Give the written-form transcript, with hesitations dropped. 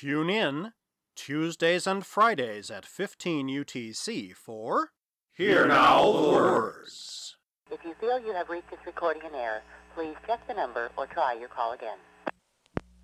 Tune in Tuesdays and Fridays at 15 UTC for Hear Now the Words. If you feel you have reached this recording in error, please check the number or try your call again.